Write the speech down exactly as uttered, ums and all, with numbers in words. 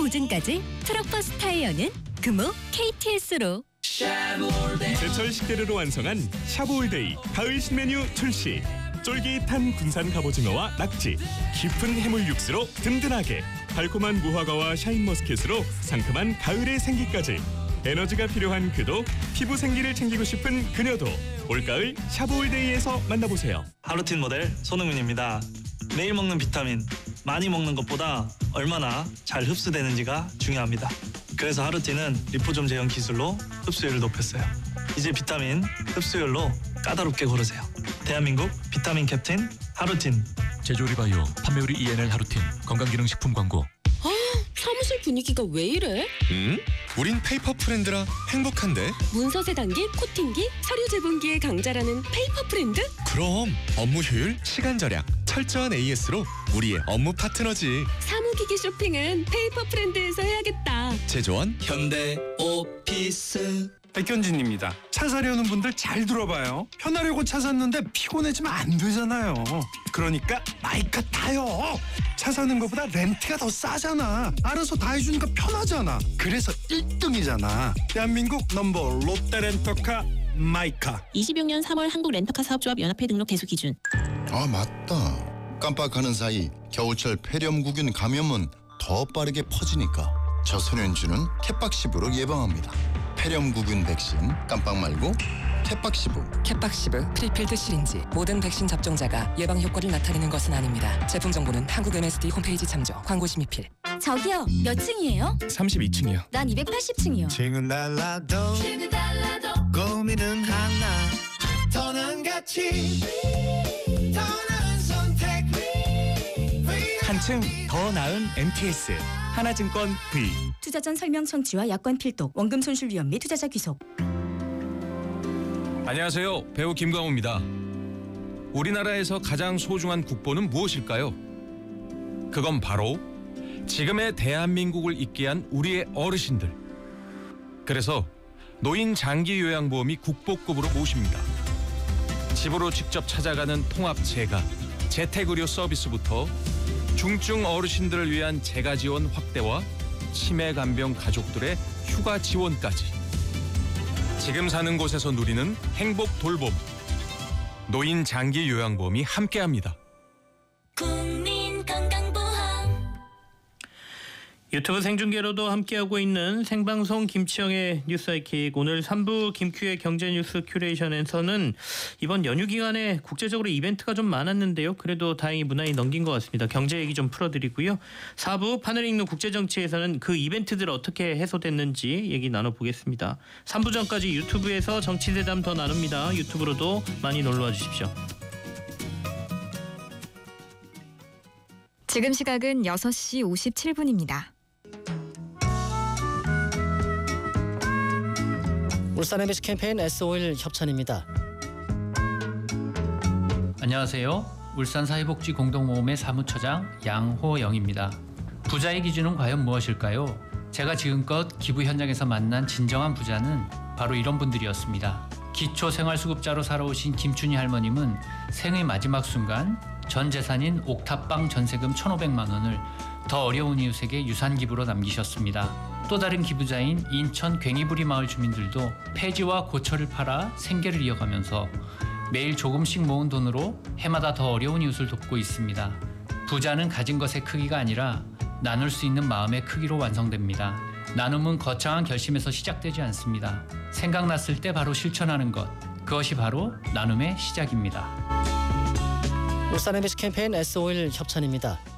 보증까지 트럭버스 타이어는 금호 케이티에스로. 제철 식재료로 완성한 샤브올데이 가을 신메뉴 출시. 쫄깃한 군산 갑오징어와 낙지, 깊은 해물 육수로 든든하게, 달콤한 무화과와 샤인머스켓으로 상큼한 가을의 생기까지. 에너지가 필요한 그도, 피부 생기를 챙기고 싶은 그녀도 올가을 샤브올데이에서 만나보세요. 하루틴 모델 손흥민입니다. 매일 먹는 비타민, 많이 먹는 것보다 얼마나 잘 흡수되는지가 중요합니다. 그래서 하루틴은 리포좀 제형 기술로 흡수율을 높였어요. 이제 비타민 흡수율로 까다롭게 고르세요. 대한민국 비타민 캡틴 하루틴. 제조리바이오 판매우리 이엔엘 하루틴 건강기능식품 광고. 아, 사무실 분위기가 왜 이래? 음? 우린 페이퍼 프렌드라 행복한데? 문서세 단계, 코팅기, 서류 제본기의 강자라는 페이퍼 프렌드? 그럼 업무 효율, 시간 절약, 철저한 에이에스로 우리의 업무 파트너지. 사무기기 쇼핑은 페이퍼 프렌드에서 해야겠다. 제조원 현대 오피스. 백현진입니다. 차 사려는 분들 잘 들어봐요. 편하려고 차 샀는데 피곤해지면 안 되잖아요. 그러니까 마이카 타요. 차 사는 것보다 렌트가 더 싸잖아. 알아서 다 해주니까 편하잖아. 그래서 일 등이잖아. 대한민국 넘버 롯데 렌터카 마이카. 이십육 년 삼월 한국 렌터카 사업조합 연합회 등록 대수 기준. 아 맞다. 깜빡하는 사이 겨울철 폐렴구균 감염은 더 빠르게 퍼지니까 저소년주는 캣박시브로 예방합니다. 폐렴구균 백신 깜빡 말고 캣박시브. 캣박시브 프리필드 시린지. 모든 백신 접종자가 예방 효과를 나타내는 것은 아닙니다. 제품 정보는 한국 엠에스디 홈페이지 참조. 광고 심의필. 저기요, 몇 층이에요? 삼십이 층이요. 난 이백팔십 층이요. 층은 달라도 층은 달라도 고민은 하나. 더는 가치 더 나은 선택. 한층 더 나은 엠티에스 하나증권 V. 투자 전 설명 청취와 약관 필독, 원금 손실 위험 및 투자자 귀속. 안녕하세요. 배우 김광호입니다. 우리나라에서 가장 소중한 국보는 무엇일까요? 그건 바로 지금의 대한민국을 있게 한 우리의 어르신들. 그래서 노인 장기 요양보험이 국보급으로 모십니다. 집으로 직접 찾아가는 통합 재가, 재택의료 서비스부터 중증 어르신들을 위한 재가 지원 확대와 치매 간병 가족들의 휴가 지원까지. 지금 사는 곳에서 누리는 행복 돌봄. 노인 장기 요양보험이 함께합니다. 유튜브 생중계로도 함께하고 있는 생방송 김치영의 뉴스하이킥. 오늘 삼 부 김큐의 경제뉴스 큐레이션에서는 이번 연휴 기간에 국제적으로 이벤트가 좀 많았는데요. 그래도 다행히 무난히 넘긴 것 같습니다. 경제 얘기 좀 풀어드리고요. 사 부 판을 읽는 국제정치에서는 그 이벤트들 어떻게 해소됐는지 얘기 나눠보겠습니다. 삼 부 전까지 유튜브에서 정치대담 더 나눕니다. 유튜브로도 많이 놀러와 주십시오. 지금 시각은 여섯 시 오십칠 분입니다. 울산 엠비씨 캠페인 에스오일 협찬입니다. 안녕하세요. 울산 사회복지 공동모험의 사무처장 양호영입니다. 부자의 기준은 과연 무엇일까요? 제가 지금껏 기부 현장에서 만난 진정한 부자는 바로 이런 분들이었습니다. 기초생활수급자로 살아오신 김춘희 할머님은 생의 마지막 순간 전 재산인 옥탑방 전세금 천오백만 원을 더 어려운 이웃에게 유산기부로 남기셨습니다. 또 다른 기부자인 인천 괭이부리 마을 주민들도 폐지와 고철을 팔아 생계를 이어가면서 매일 조금씩 모은 돈으로 해마다 더 어려운 이웃을 돕고 있습니다. 부자는 가진 것의 크기가 아니라 나눌 수 있는 마음의 크기로 완성됩니다. 나눔은 거창한 결심에서 시작되지 않습니다. 생각났을 때 바로 실천하는 것, 그것이 바로 나눔의 시작입니다. 울산 엠비씨 캠페인 에스오일 협찬입니다.